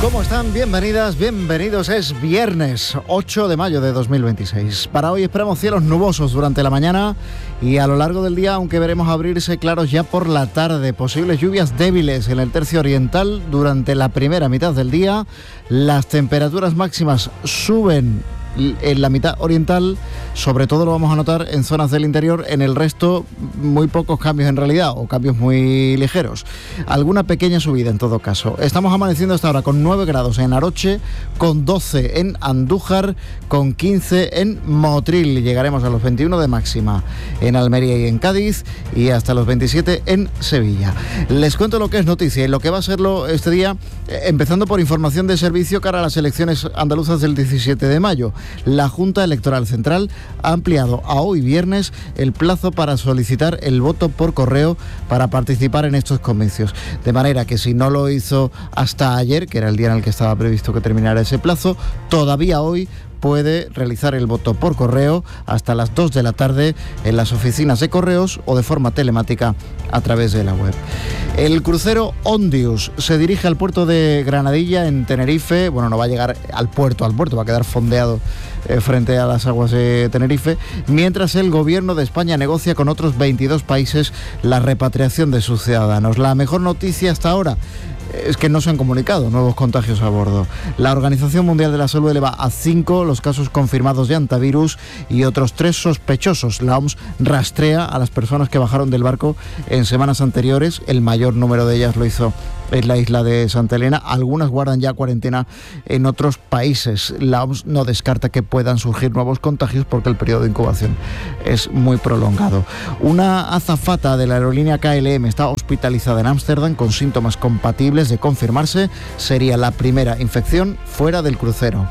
¿Cómo están? Bienvenidas, bienvenidos. Es viernes 8 de mayo de 2026. Para hoy esperamos cielos nubosos durante la mañana y a lo largo del día, aunque veremos abrirse claros ya por la tarde. Posibles lluvias débiles en el tercio oriental durante la primera mitad del día. Las temperaturas máximas suben en la mitad oriental, sobre todo lo vamos a notar en zonas del interior. En el resto, muy pocos cambios en realidad, o cambios muy ligeros. Alguna pequeña subida en todo caso. Estamos amaneciendo hasta ahora con 9 grados en Aroche, con 12 en Andújar, con 15 en Motril. Llegaremos a los 21 de máxima en Almería y en Cádiz, y hasta los 27 en Sevilla. Les cuento lo que es noticia y lo que va a serlo este día, empezando por información de servicio cara a las elecciones andaluzas del 17 de mayo. La Junta Electoral Central ha ampliado a hoy viernes el plazo para solicitar el voto por correo para participar en estos comicios. De manera que si no lo hizo hasta ayer, que era el día en el que estaba previsto que terminara ese plazo, todavía hoy puede realizar el voto por correo hasta las 2 de la tarde en las oficinas de correos o de forma telemática a través de la web. El crucero Ondius se dirige al puerto de Granadilla en Tenerife. Bueno, no va a llegar al puerto, va a quedar fondeado frente a las aguas de Tenerife, mientras el gobierno de España negocia con otros 22 países la repatriación de sus ciudadanos. La mejor noticia hasta ahora es que no se han comunicado nuevos contagios a bordo. La Organización Mundial de la Salud eleva a 5 los casos confirmados de hantavirus y otros 3 sospechosos. La OMS rastrea a las personas que bajaron del barco en semanas anteriores. El mayor número de ellas lo hizo en la isla de Santa Elena. Algunas guardan ya cuarentena en otros países. La OMS no descarta que puedan surgir nuevos contagios porque el periodo de incubación es muy prolongado. Una azafata de la aerolínea KLM está hospitalizada en Ámsterdam con síntomas compatibles de confirmarse. Sería la primera infección fuera del crucero.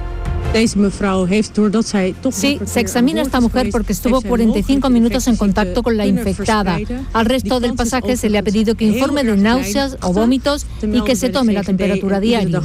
Sí, se examina a esta mujer porque estuvo 45 minutos en contacto con la infectada. Al resto del pasaje se le ha pedido que informe de náuseas o vómitos y que se tome la temperatura diaria.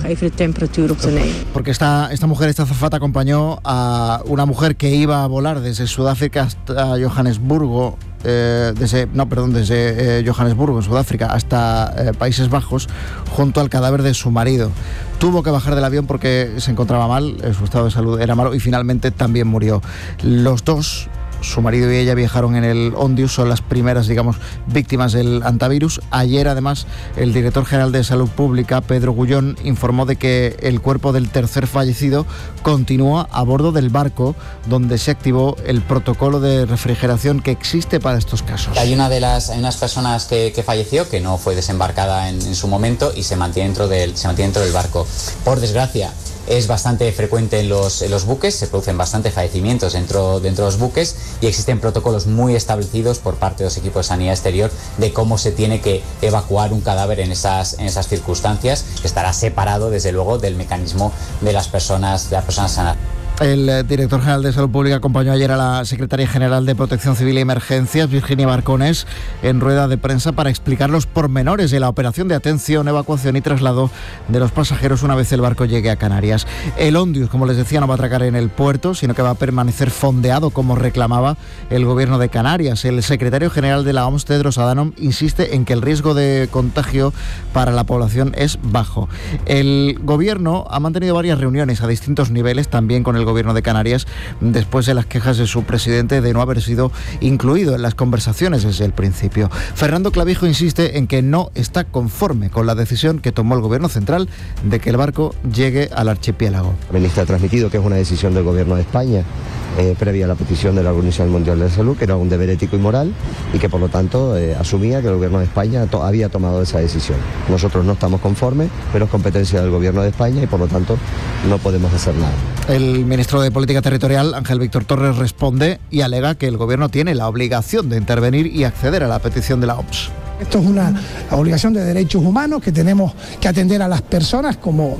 Porque esta mujer, esta azafata, acompañó a una mujer que iba a volar desde Sudáfrica hasta Johannesburgo, desde Johannesburgo, en Sudáfrica, hasta Países Bajos, junto al cadáver de su marido. Tuvo que bajar del avión porque se encontraba mal, su estado de salud era malo y finalmente también murió. Los dos, su marido y ella, viajaron en el Ondius, son las primeras, víctimas del hantavirus. Ayer, además, el director general de Salud Pública, Pedro Gullón, informó de que el cuerpo del tercer fallecido continúa a bordo del barco, donde se activó el protocolo de refrigeración que existe para estos casos. Hay unas personas que falleció, que no fue desembarcada en su momento y se mantiene dentro del barco. Por desgracia, es bastante frecuente en los buques, se producen bastantes fallecimientos dentro de los buques y existen protocolos muy establecidos por parte de los equipos de sanidad exterior de cómo se tiene que evacuar un cadáver en esas circunstancias, que estará separado desde luego del mecanismo de las personas sanadas. El director general de Salud Pública acompañó ayer a la secretaria general de Protección Civil y Emergencias, Virginia Barcones, en rueda de prensa para explicar los pormenores de la operación de atención, evacuación y traslado de los pasajeros una vez el barco llegue a Canarias. El Ondius, como les decía, no va a atracar en el puerto, sino que va a permanecer fondeado como reclamaba el gobierno de Canarias. El secretario general de la OMS, Tedros Adhanom, insiste en que el riesgo de contagio para la población es bajo. El gobierno ha mantenido varias reuniones a distintos niveles, también con el gobierno de Canarias, después de las quejas de su presidente de no haber sido incluido en las conversaciones desde el principio. Fernando Clavijo insiste en que no está conforme con la decisión que tomó el gobierno central de que el barco llegue al archipiélago. La ministra ha transmitido que es una decisión del gobierno de España, previa a la petición de la Organización Mundial de la Salud, que era un deber ético y moral y que por lo tanto asumía que el gobierno de España había tomado esa decisión. Nosotros no estamos conformes, pero es competencia del gobierno de España y por lo tanto no podemos hacer nada. El ministro de Política Territorial, Ángel Víctor Torres, responde y alega que el gobierno tiene la obligación de intervenir y acceder a la petición de la OMS. Esto es una obligación de derechos humanos que tenemos que atender a las personas, como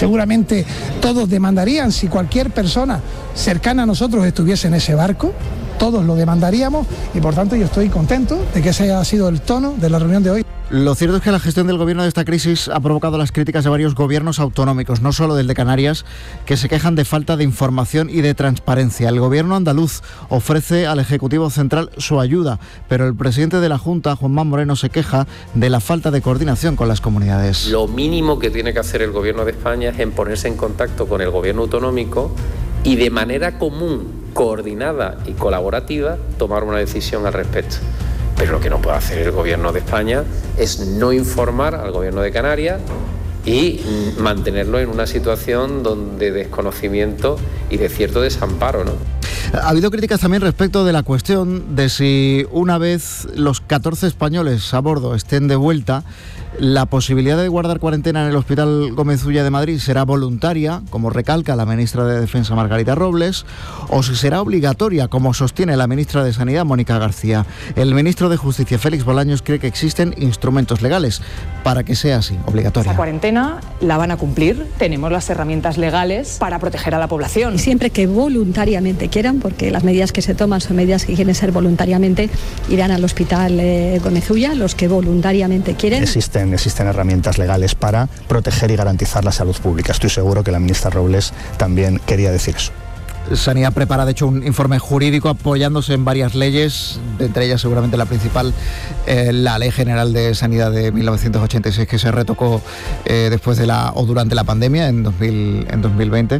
seguramente todos demandarían si cualquier persona cercana a nosotros estuviese en ese barco. todos lo demandaríamos y por tanto yo estoy contento de que ese haya sido el tono de la reunión de hoy. Lo cierto es que la gestión del gobierno de esta crisis ha provocado las críticas de varios gobiernos autonómicos, no solo del de Canarias, que se quejan de falta de información y de transparencia. El gobierno andaluz ofrece al Ejecutivo Central su ayuda, pero el presidente de la Junta, Juanma Moreno, se queja de la falta de coordinación con las comunidades. Lo mínimo que tiene que hacer el gobierno de España es ponerse en contacto con el gobierno autonómico y de manera común, coordinada y colaborativa tomar una decisión al respecto. Pero lo que no puede hacer el gobierno de España es no informar al gobierno de Canarias y mantenerlo en una situación de desconocimiento y de cierto desamparo, ¿no? Ha habido críticas también respecto de la cuestión de si una vez los 14 españoles a bordo estén de vuelta, la posibilidad de guardar cuarentena en el Hospital Gómez Ulla de Madrid será voluntaria, como recalca la ministra de Defensa Margarita Robles, o si será obligatoria, como sostiene la ministra de Sanidad Mónica García. El ministro de Justicia Félix Bolaños cree que existen instrumentos legales para que sea así, obligatoria. Esa cuarentena la van a cumplir, tenemos las herramientas legales para proteger a la población. Y siempre que voluntariamente quieran, porque las medidas que se toman son medidas que quieren ser voluntariamente, irán al Hospital Gómez Ulla, los que voluntariamente quieren. Existen herramientas legales para proteger y garantizar la salud pública. Estoy seguro que la ministra Robles también quería decir eso. Sanidad prepara, de hecho, un informe jurídico apoyándose en varias leyes, entre ellas seguramente la principal, la Ley General de Sanidad de 1986, que se retocó después de durante la pandemia en 2020.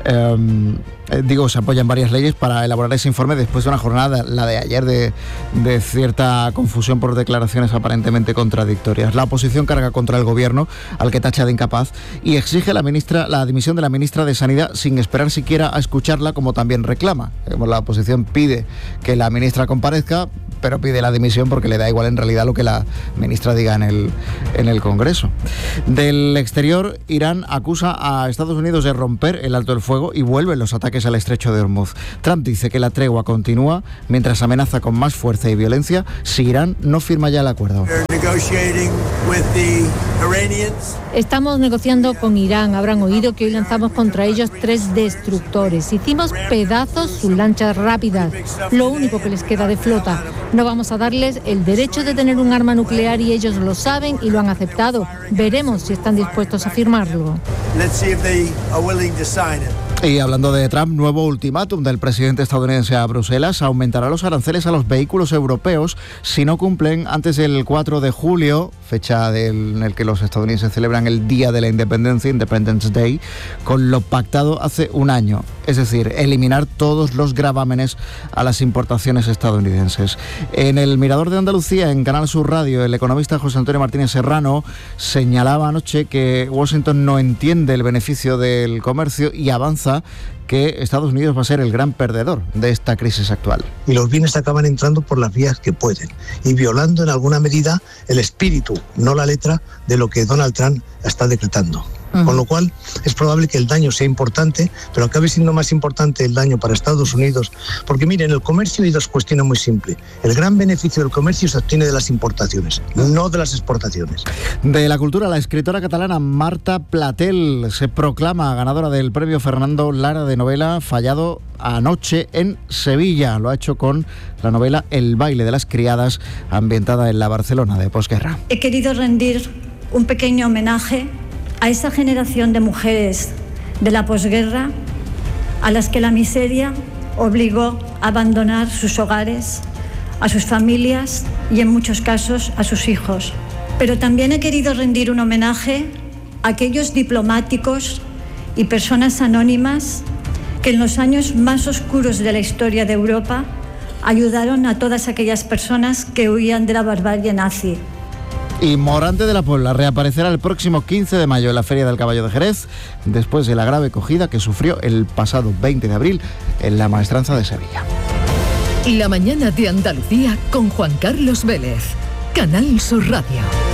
Se apoyan varias leyes para elaborar ese informe después de una jornada, la de ayer, de cierta confusión por declaraciones aparentemente contradictorias. La oposición carga contra el gobierno, al que tacha de incapaz, y exige la dimisión de la ministra de Sanidad sin esperar siquiera a escucharla, como también reclama. La oposición pide que la ministra comparezca, pero pide la dimisión porque le da igual en realidad lo que la ministra diga en el Congreso. Del exterior, Irán acusa a Estados Unidos de romper el alto el fuego y vuelven los ataques al estrecho de Hormuz. Trump dice que la tregua continúa mientras amenaza con más fuerza y violencia si Irán no firma ya el acuerdo. Estamos negociando con Irán. Habrán oído que hoy lanzamos contra ellos 3 destructores. Hicimos pedazos sus lanchas rápidas, lo único que les queda de flota. No vamos a darles el derecho de tener un arma nuclear y ellos lo saben y lo han aceptado. Veremos si están dispuestos a firmarlo. Y hablando de Trump, nuevo ultimátum del presidente estadounidense a Bruselas: aumentará los aranceles a los vehículos europeos si no cumplen antes del 4 de julio, fecha en el que los estadounidenses celebran el Día de la Independencia, Independence Day, con lo pactado hace un año. Es decir, eliminar todos los gravámenes a las importaciones estadounidenses. En el Mirador de Andalucía, en Canal Sur Radio, el economista José Antonio Martínez Serrano señalaba anoche que Washington no entiende el beneficio del comercio y avanza que Estados Unidos va a ser el gran perdedor de esta crisis actual. Y los bienes acaban entrando por las vías que pueden y violando en alguna medida el espíritu, no la letra, de lo que Donald Trump está decretando. Con lo cual es probable que el daño sea importante, pero acabe siendo más importante el daño para Estados Unidos, porque miren, el comercio hay 2 cuestiones muy simples. El gran beneficio del comercio se obtiene de las importaciones, no de las exportaciones. De la cultura, la escritora catalana Marta Platel se proclama ganadora del premio Fernando Lara de novela, fallado anoche en Sevilla. Lo ha hecho con la novela El baile de las criadas, ambientada en la Barcelona de posguerra. He querido rendir un pequeño homenaje a esa generación de mujeres de la posguerra a las que la miseria obligó a abandonar sus hogares, a sus familias y en muchos casos a sus hijos. Pero también he querido rendir un homenaje a aquellos diplomáticos y personas anónimas que en los años más oscuros de la historia de Europa ayudaron a todas aquellas personas que huían de la barbarie nazi. Y Morante de la Puebla reaparecerá el próximo 15 de mayo en la Feria del Caballo de Jerez, después de la grave acogida que sufrió el pasado 20 de abril en la Maestranza de Sevilla. La mañana de Andalucía con Juan Carlos Vélez, Canal Sur Radio.